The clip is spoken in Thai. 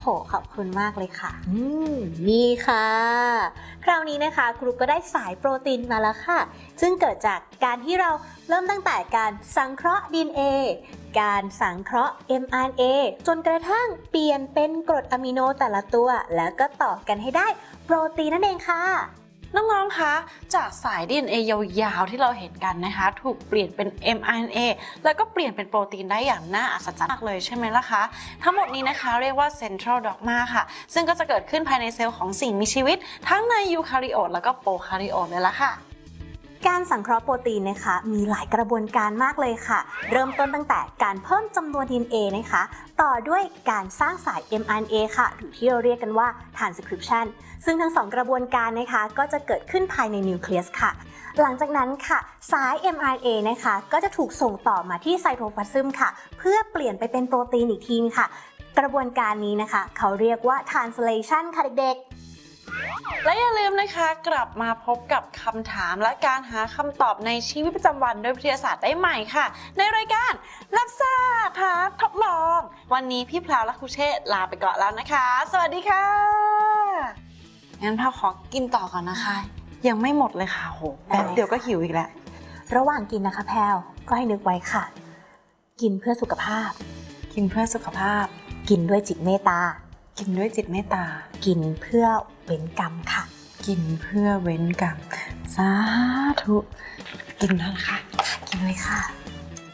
โหขอบคุณมากเลยค่ะนี่ค่ะคราวนี้นะคะครูก็ได้สายโปรตีนมาแล้วค่ะซึ่งเกิดจากการที่เราเริ่มตั้งแต่การสังเคราะห์ DNA การสังเคราะห์ mRNA จนกระทั่งเปลี่ยนเป็นกรดอะมิโนแต่ละตัวแล้วก็ต่อกันให้ได้โปรตีนนั่นเองค่ะน้องๆ คะจากสาย DNA ยาวๆที่เราเห็นกันนะคะถูกเปลี่ยนเป็น mRNA แล้วก็เปลี่ยนเป็นโปรตีนได้อย่างน่าอัศจรรย์มากเลยใช่ไหมล่ะคะทั้งหมดนี้นะคะเรียกว่า Central Dogma ค่ะซึ่งก็จะเกิดขึ้นภายในเซลล์ของสิ่งมีชีวิตทั้งในยูคาริโอตแล้วก็โปรคาริโอตเลยล่ะค่ะการสังเคราะห์โปรตีนนะคะมีหลายกระบวนการมากเลยค่ะเริ่มต้นตั้งแต่การเพิ่มจำนวน DNA นะคะต่อด้วยการสร้างสาย mRNA ค่ะหรือที่เราเรียกกันว่า transcription ซึ่งทั้งสองกระบวนการนะคะก็จะเกิดขึ้นภายในนิวเคลียสค่ะหลังจากนั้นค่ะสาย mRNA นะคะก็จะถูกส่งต่อมาที่ไซโทพลาซึมค่ะเพื่อเปลี่ยนไปเป็นโปรตีนอีกทีค่ะกระบวนการนี้นะคะเขาเรียกว่า translation ค่ะเด็กๆและอย่าลืมนะคะกลับมาพบกับคำถามและการหาคำตอบในชีวิตประจำวันด้วยวิทยาศาสตร์ได้ใหม่ค่ะในรายการรับทราบท้าทดลองวันนี้พี่พลาวและครูเชษลาไปก่อนแล้วนะคะสวัสดีค่ะงั้นพาวขอกินต่อก่อนนะคะยังไม่หมดเลยค่ะโหแป๊บเดียวก็หิวอีกแล้วระหว่างกินนะคะแพลวก็ให้นึกไว้ค่ะกินเพื่อสุขภาพกินเพื่อสุขภาพกินด้วยจิตเมตตากินด้วยจิตเมตตากินเพื่อเว้นกรรมค่ะกินเพื่อเว้นกรรมสาธุกินแล้วนะคะกินเลยค่ะ